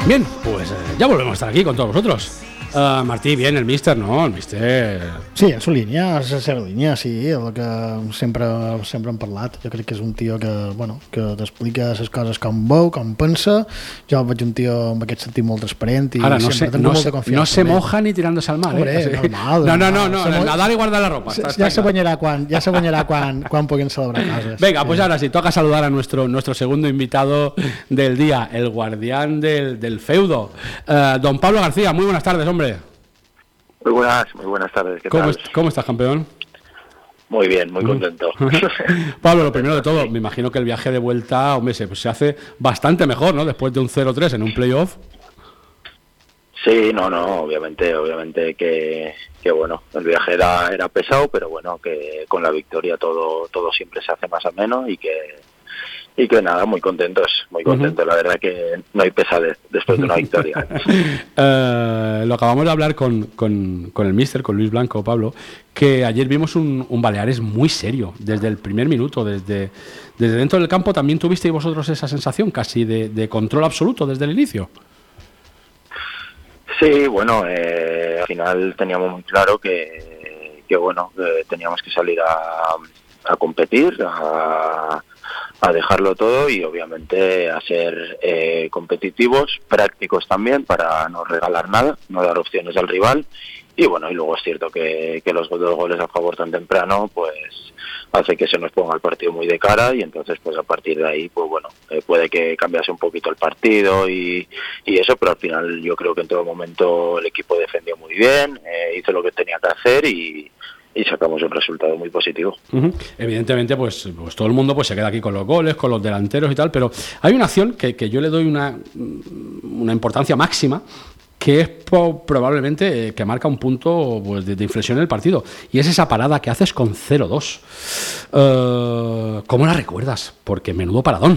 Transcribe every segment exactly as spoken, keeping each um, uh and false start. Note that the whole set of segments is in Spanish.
Bien, pues eh, ya volvemos a estar aquí con todos vosotros. Uh, Martí, bien, el míster, no? El míster... Sí, en su línia, en la seva línia, sí, el que sempre, sempre hem parlat. Jo crec que és un tio que, bueno, que t'explica les coses com veu, com pensa. Jo veig un tio amb aquest sentit molt transparent i Ara, no sempre se, tengo no molta se, confiança. No se moja ni tirándose al mar. Hombre, ¿eh? normal, no, no, no, no, normal. no, nadar y guardar la ropa. Se, está, ja, está se guanyarà quan, ja se guanyarà quan, quan puguin celebrar coses. Venga, pues ahora sí, toca saludar a nuestro, nuestro segundo invitado del día, el guardián del, del feudo. Uh, don Pablo García, muy buenas tardes, hombre. Muy buenas, muy buenas tardes. ¿Qué ¿Cómo, tal? es, ¿Cómo estás, campeón? Muy bien, muy contento. Pablo, lo primero de todo, me imagino que el viaje de vuelta, hombre, se, pues se hace bastante mejor, ¿no? Después de un cero tres en un playoff. Sí, no, no, obviamente, obviamente que, que bueno, el viaje era, era pesado, pero bueno, que con la victoria todo, todo siempre se hace más ameno y que y que nada, muy contentos, muy contentos. Uh-huh. La verdad que no hay pesadez después de una victoria. uh, lo acabamos de hablar con, con, con el míster, con Luis Blanco, Pablo, que ayer vimos un, un Baleares muy serio, desde el primer minuto, desde, desde dentro del campo. ¿También tuvisteis vosotros esa sensación casi de, de control absoluto desde el inicio? Sí, bueno, eh, al final teníamos muy claro que, que bueno, que teníamos que salir a, a competir, a a dejarlo todo y obviamente a ser eh, competitivos, prácticos también para no regalar nada, no dar opciones al rival y bueno, y luego es cierto que, que los dos goles a favor tan temprano pues hace que se nos ponga el partido muy de cara y entonces pues a partir de ahí pues bueno, eh, puede que cambiase un poquito el partido y, y eso, pero al final yo creo que en todo momento el equipo defendió muy bien, eh, hizo lo que tenía que hacer y y sacamos un resultado muy positivo. Uh-huh. Evidentemente, pues, pues todo el mundo pues se queda aquí con los goles, con los delanteros y tal, pero hay una acción que, que yo le doy una, una importancia máxima, que es po- probablemente eh, que marca un punto pues, de, de inflexión en el partido, y es esa parada que haces con cero dos. Uh, ¿Cómo la recuerdas? Porque menudo paradón.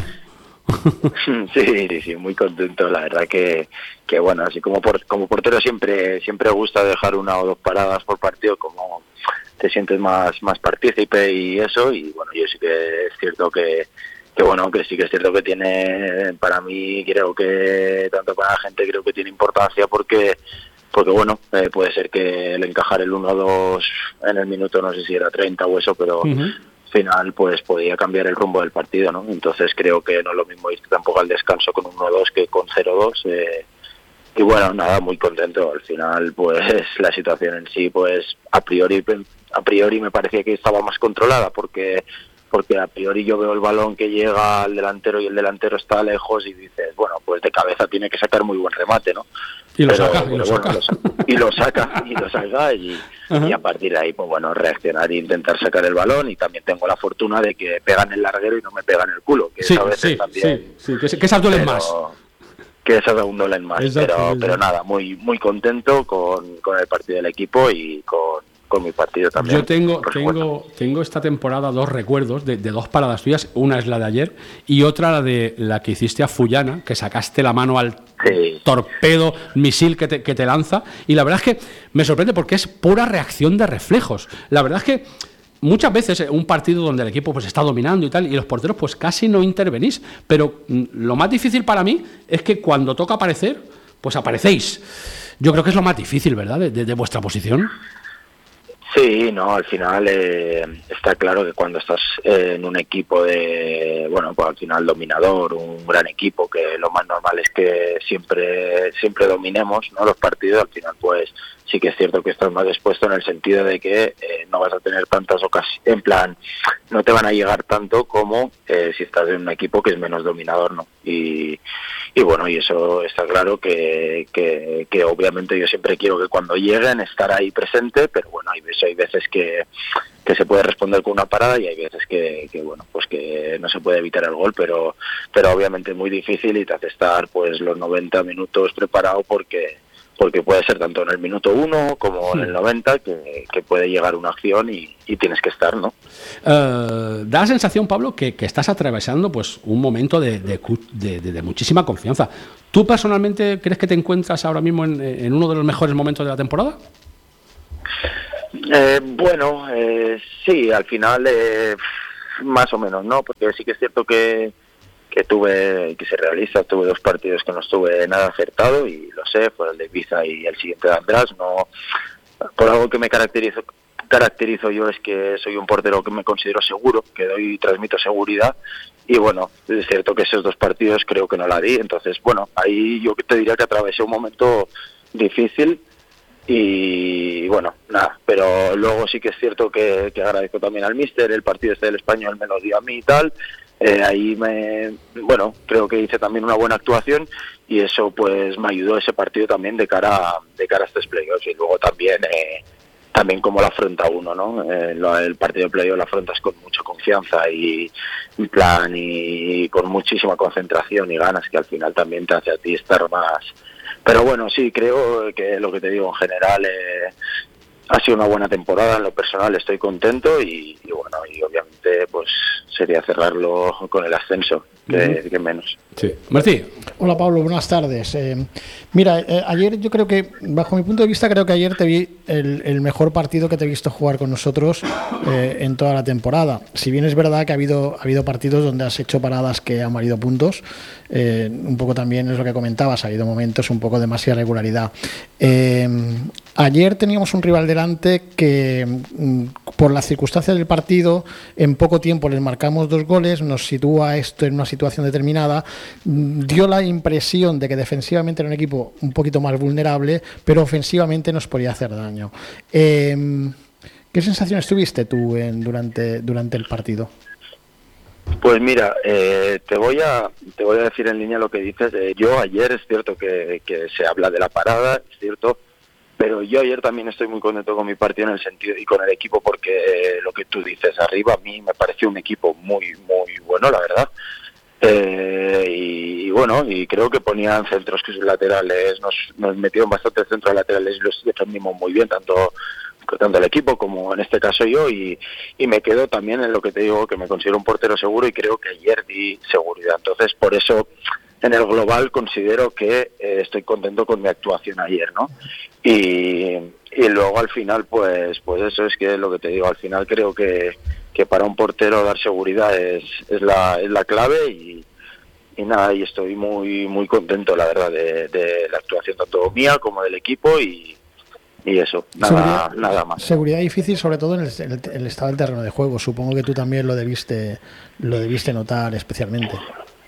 Sí, sí, sí, muy contento, la verdad que, que bueno, así como por, como portero siempre siempre gusta dejar una o dos paradas por partido, como te sientes más más partícipe y eso, y bueno, yo sí que es cierto que, que bueno, que sí que es cierto que tiene, para mí creo que, tanto para la gente creo que tiene importancia porque porque bueno, eh, puede ser que el encajar el uno dos en el minuto, no sé si era treinta o eso, pero uh-huh. al final pues podía cambiar el rumbo del partido, ¿no? Entonces creo que no es lo mismo ir tampoco al descanso con un uno dos que con cero dos, eh, y bueno, nada, muy contento. Al final pues la situación en sí pues a priori a priori me parecía que estaba más controlada porque porque a priori yo veo el balón que llega al delantero y el delantero está lejos y dices, bueno, pues de cabeza tiene que sacar muy buen remate, ¿no? Y lo pero, saca, pero y, lo bueno, saca. Lo saca, y lo saca, y lo saca, y, uh-huh. y a partir de ahí, pues bueno, reaccionar e intentar sacar el balón, y también tengo la fortuna de que pegan el larguero y no me pegan el culo, que sí, a veces sí, también... Sí, sí, que, que esas duelen pero, más. Que esas aún duelen más, Exacto, pero, exacto. pero nada, muy muy contento con, con el partido del equipo y con, con mi partido también. Yo tengo tengo tengo esta temporada dos recuerdos de, de dos paradas tuyas. Una es la de ayer y otra la de la que hiciste a Fullana, que sacaste la mano al sí. torpedo misil que te, que te lanza. Y la verdad es que me sorprende porque es pura reacción de reflejos. La verdad es que muchas veces un partido donde el equipo pues está dominando y tal, y los porteros pues casi no intervenís, pero lo más difícil para mí es que cuando toca aparecer, pues aparecéis. Yo creo que es lo más difícil, ¿verdad?, de, de, de vuestra posición. Sí, no, al final eh, está claro que cuando estás eh, en un equipo de, bueno, pues al final dominador, un gran equipo, que lo más normal es que siempre siempre dominemos, ¿no?, los partidos, al final pues sí que es cierto que estás más expuesto en el sentido de que eh, no vas a tener tantas ocasiones, en plan, no te van a llegar tanto como eh, si estás en un equipo que es menos dominador, ¿no? Y, y bueno, y eso está claro que, que, que obviamente yo siempre quiero que cuando lleguen estar ahí presente, pero bueno, hay veces, hay veces que, que se puede responder con una parada y hay veces que, que bueno, pues que no se puede evitar el gol, pero, pero obviamente es muy difícil y te hace estar pues los noventa minutos preparado porque porque puede ser tanto en el minuto uno como en el noventa que, que puede llegar una acción y, y tienes que estar, ¿no? Uh, da la sensación, Pablo, que, que estás atravesando pues un momento de, de, de, de, de muchísima confianza. ¿Tú personalmente crees que te encuentras ahora mismo en, en uno de los mejores momentos de la temporada? Eh, bueno, eh, sí, al final eh, más o menos, ¿no? Porque sí que es cierto que que tuve, que se realiza. Tuve dos partidos que no estuve nada acertado y lo sé, fue el de Ibiza y el siguiente de András. No, por algo que me caracterizo caracterizo yo es que soy un portero que me considero seguro, que doy y transmito seguridad, y bueno, es cierto que esos dos partidos creo que no la di, entonces bueno, ahí yo te diría que atravesé un momento difícil y bueno, nada, pero luego sí que es cierto que, que agradezco también al míster, el partido este del Español me lo dio a mí y tal, eh, ahí me, bueno, creo que hice también una buena actuación y eso pues me ayudó ese partido también de cara, de cara a estos playoffs, y luego también eh, también como la afronta uno, ¿no? Eh, lo, el partido de playoff lo afrontas con mucha confianza y, y plan y con muchísima concentración y ganas, que al final también te hace a ti estar más. Pero bueno, sí, creo que lo que te digo en general eh, ha sido una buena temporada. En lo personal estoy contento y, y bueno, y obviamente pues sería cerrarlo con el ascenso, que, uh-huh. que menos. Sí. Martí. Hola Pablo, buenas tardes. Eh, mira, eh, ayer yo creo que, bajo mi punto de vista, creo que ayer te vi el, el mejor partido que te he visto jugar con nosotros eh, en toda la temporada. Si bien es verdad que ha habido, ha habido partidos donde has hecho paradas que han valido puntos, eh, un poco también es lo que comentabas, ha habido momentos un poco de demasiada regularidad. Eh, ayer teníamos un rival delante que, por las circunstancias del partido, en poco tiempo les marcamos dos goles, nos sitúa esto en una situación determinada, dio la impresión de que defensivamente era un equipo un poquito más vulnerable, pero ofensivamente nos podía hacer daño. Eh, ¿Qué sensaciones tuviste tú en, durante, durante el partido? Pues mira, eh, te voy a te voy a decir en línea lo que dices. Eh, yo ayer es cierto que, que se habla de la parada, es cierto, pero yo ayer también estoy muy contento con mi partido en el sentido y con el equipo porque eh, lo que tú dices arriba a mí me pareció un equipo muy muy bueno, la verdad. Eh, y, y bueno, y creo que ponían centros que sus laterales, nos, nos metieron bastante centros laterales y los defendimos muy bien, tanto tanto el equipo como en este caso yo, y, y me quedo también en lo que te digo, que me considero un portero seguro y creo que ayer di seguridad. Entonces, por eso, en el global considero que eh, estoy contento con mi actuación ayer, ¿no? Y, y luego al final, pues pues eso es que lo que te digo, al final creo que, que para un portero dar seguridad es, es, la, es la clave y, y nada, y estoy muy muy contento, la verdad, de, de la actuación tanto mía como del equipo y Y eso, nada, seguridad, nada más. Seguridad difícil, sobre todo en el, el, el estado del terreno de juego. Supongo que tú también lo debiste, lo debiste notar especialmente.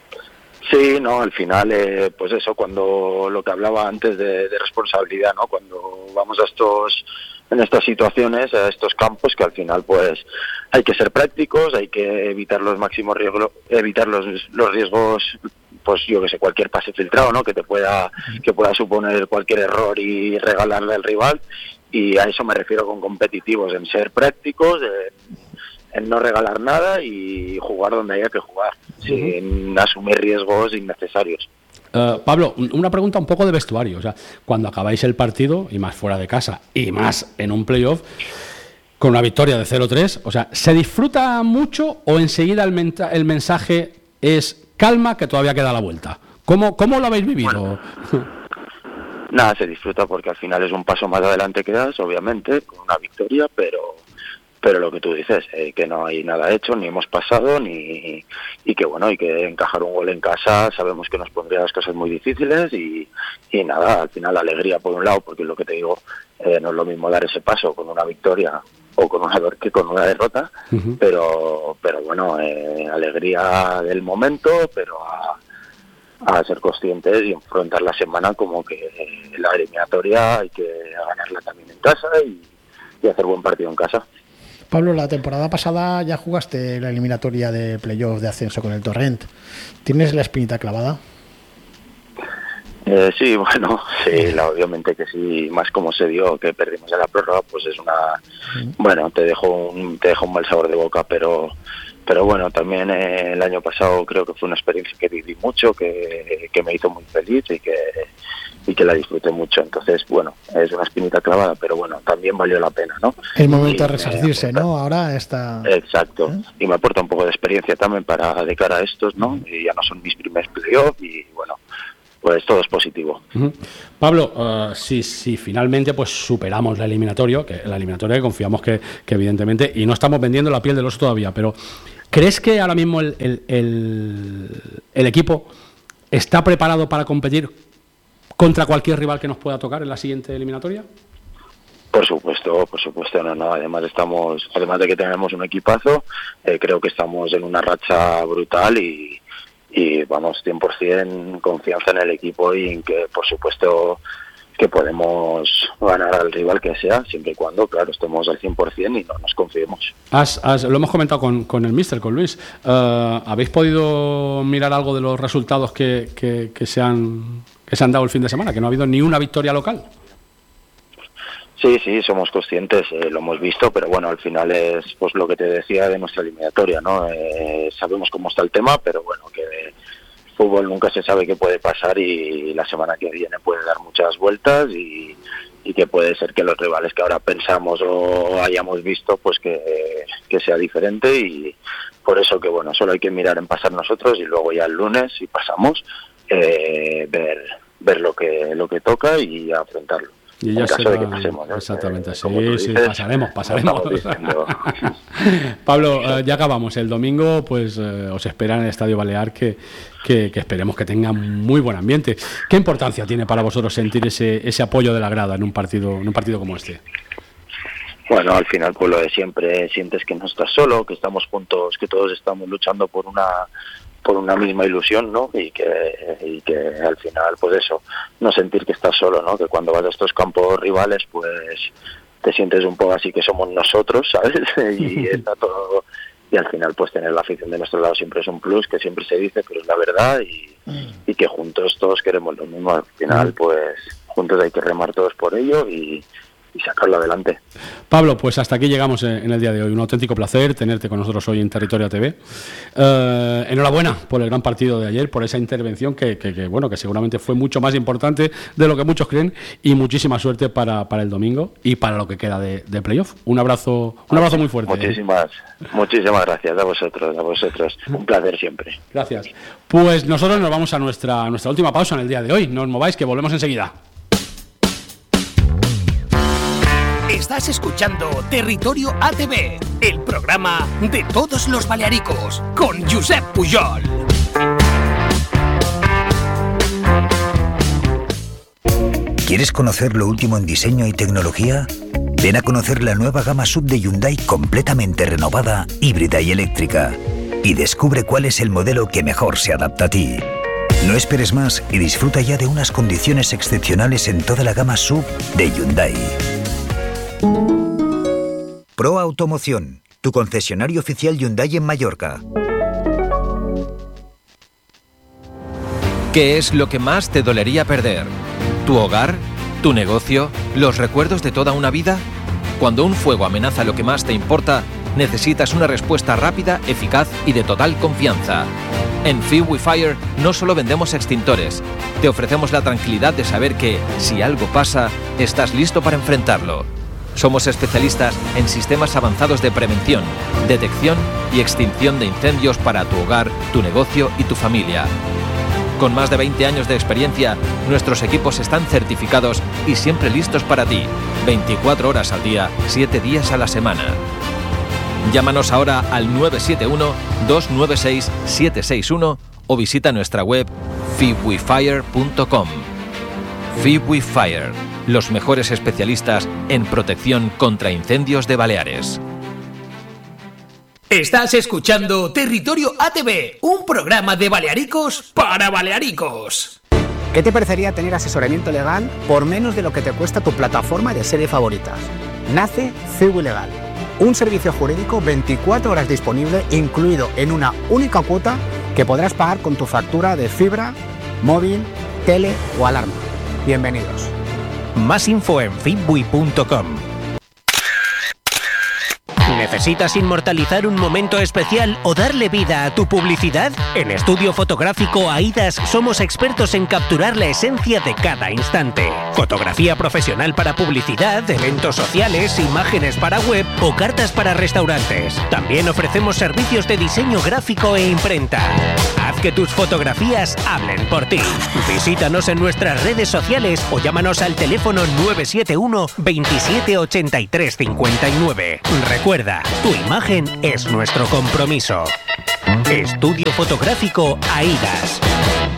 Sí, no, al final, eh, pues eso, cuando lo que hablaba antes de, de responsabilidad, ¿no? Cuando vamos a estos, en estas situaciones, a estos campos, que al final, pues, hay que ser prácticos, hay que evitar los máximos riesgos, evitar los, los riesgos, pues yo que sé, cualquier pase filtrado, ¿no? Que te pueda, que pueda suponer cualquier error y regalarle al rival, y a eso me refiero con competitivos, en ser prácticos, en, en no regalar nada y jugar donde haya que jugar, uh-huh. sin asumir riesgos innecesarios. Uh, Pablo, una pregunta un poco de vestuario, o sea, cuando acabáis el partido, y más fuera de casa, y más en un playoff, con una victoria de cero tres, o sea, ¿se disfruta mucho o enseguida el, menta- el mensaje es calma que todavía queda la vuelta? ¿Cómo, cómo lo habéis vivido? Bueno, nada, se disfruta porque al final es un paso más adelante que das, obviamente, con una victoria, pero pero lo que tú dices, eh, que no hay nada hecho, ni hemos pasado, ni y que bueno, hay que encajar un gol en casa, sabemos que nos pondría las cosas muy difíciles y, y nada, al final alegría por un lado, porque lo que te digo, eh, no es lo mismo dar ese paso con una victoria o con una que con una derrota, uh-huh. pero pero bueno, eh, alegría del momento, pero a, a ser conscientes y enfrentar la semana como que eh, la eliminatoria hay que ganarla también en casa y, y hacer buen partido en casa. Pablo, la temporada pasada ya jugaste la eliminatoria de playoff de ascenso con el Torrent. ¿Tienes la espinita clavada? Eh, sí, bueno, sí, la, obviamente que sí, más como se dio que perdimos en la prórroga, pues es una, uh-huh. bueno, te dejó un, te dejó un mal sabor de boca, pero pero bueno, también eh, el año pasado creo que fue una experiencia que viví mucho, que, que me hizo muy feliz y que y que la disfruté mucho. Entonces, bueno, es una espinita clavada, pero bueno, también valió la pena, ¿no? El momento y de resarcirse, ¿no? Ahora está... Exacto, ¿eh? Y me aporta un poco de experiencia también para de cara a estos, ¿no? Y ya no son mis primeros playoffs y bueno, pues todo es positivo. Uh-huh. Pablo, uh, si, si finalmente pues superamos la eliminatoria, que la eliminatoria que confiamos que, que evidentemente, y no estamos vendiendo la piel del oso todavía, pero ¿Crees que ahora mismo el, el, el, el equipo está preparado para competir contra cualquier rival que nos pueda tocar en la siguiente eliminatoria? Por supuesto, por supuesto, no, no. Además estamos, además de que tenemos un equipazo, eh, creo que estamos en una racha brutal y, y vamos cien por ciento confianza en el equipo y en que, por supuesto, que podemos ganar al rival que sea, siempre y cuando, claro, estemos al cien por ciento y no nos confiemos. Has, has, lo hemos comentado con, con el míster, con Luis. Uh, ¿Habéis podido mirar algo de los resultados que, que, que, se han, que se han dado el fin de semana? Que no ha habido ni una victoria local. Sí, sí, somos conscientes, eh, lo hemos visto, pero bueno, al final es pues lo que te decía de nuestra eliminatoria, ¿no? Eh, sabemos cómo está el tema, pero bueno, que de fútbol nunca se sabe qué puede pasar y la semana que viene puede dar muchas vueltas y, y que puede ser que los rivales que ahora pensamos o hayamos visto, pues que, que sea diferente y por eso que bueno, solo hay que mirar en pasar nosotros y luego ya el lunes, si pasamos, eh, ver ver lo que lo que toca y afrontarlo. Y ya en caso será, de que pasemos, ¿no? Exactamente, eh, sí, dices, sí, pasaremos, pasaremos. Pablo, eh, ya acabamos. El domingo, pues eh, os espera en el Estadio Balear que, que, que esperemos que tenga muy buen ambiente. ¿Qué importancia tiene para vosotros sentir ese, ese apoyo de la grada en un partido, en un partido como este? Bueno, al final, pues lo de siempre, sientes que no estás solo, que estamos juntos, que todos estamos luchando por una por una misma ilusión, ¿no? Y que y que al final, pues eso, no sentir que estás solo, ¿no? Que cuando vas a estos campos rivales, pues te sientes un poco así que somos nosotros, ¿sabes? Y está todo y al final, pues tener la afición de nuestro lado siempre es un plus, que siempre se dice, pero es la verdad y, y que juntos todos queremos lo mismo. Al final, pues juntos hay que remar todos por ello y y sacarlo adelante. Pablo, pues hasta aquí llegamos en el día de hoy. Un auténtico placer tenerte con nosotros hoy en Territorio A T V. Eh, enhorabuena por el gran partido de ayer, por esa intervención que, que, que, bueno, que seguramente fue mucho más importante de lo que muchos creen y muchísima suerte para, para el domingo y para lo que queda de, de playoff. Un abrazo, un abrazo muy fuerte. Muchísimas, ¿eh? muchísimas gracias a vosotros, a vosotros. Un placer siempre. Gracias. Pues nosotros nos vamos a nuestra, a nuestra última pausa en el día de hoy. No os mováis, que volvemos enseguida. Estás escuchando Territorio A T V, el programa de todos los balearicos, con Josep Pujol. ¿Quieres conocer lo último en diseño y tecnología? Ven a conocer la nueva gama sub de Hyundai completamente renovada, híbrida y eléctrica. Y descubre cuál es el modelo que mejor se adapta a ti. No esperes más y disfruta ya de unas condiciones excepcionales en toda la gama sub de Hyundai. Pro Automoción, tu concesionario oficial Hyundai en Mallorca. ¿Qué es lo que más te dolería perder? ¿Tu hogar? ¿Tu negocio? ¿Los recuerdos de toda una vida? Cuando un fuego amenaza lo que más te importa, necesitas una respuesta rápida, eficaz y de total confianza. En Fee Fire no solo vendemos extintores, te ofrecemos la tranquilidad de saber que, si algo pasa, estás listo para enfrentarlo. Somos especialistas en sistemas avanzados de prevención, detección y extinción de incendios para tu hogar, tu negocio y tu familia. Con más de veinte años de experiencia, nuestros equipos están certificados y siempre listos para ti, veinticuatro horas al día, siete días a la semana. Llámanos ahora al nueve siete uno, dos nueve seis, siete seis uno o visita nuestra web fee we fire punto com. Fee We Fire, los mejores especialistas en protección contra incendios de Baleares. Estás escuchando Territorio A T V, un programa de balearicos para balearicos. ¿Qué te parecería tener asesoramiento legal por menos de lo que te cuesta tu plataforma de serie favoritas? Nace Fiwi Legal, un servicio jurídico veinticuatro horas disponible, incluido en una única cuota que podrás pagar con tu factura de fibra, móvil, tele o alarma. Bienvenidos. Más info en fitbui punto com. ¿Necesitas inmortalizar un momento especial o darle vida a tu publicidad? En Estudio Fotográfico AIDAS somos expertos en capturar la esencia de cada instante. Fotografía profesional para publicidad, eventos sociales, imágenes para web o cartas para restaurantes. También ofrecemos servicios de diseño gráfico e imprenta. Haz que tus fotografías hablen por ti. Visítanos en nuestras redes sociales o llámanos al teléfono nueve siete uno, veintisiete, ochenta y tres, cincuenta y nueve. Recuerda, queda. Tu imagen es nuestro compromiso. Estudio fotográfico AIDAS.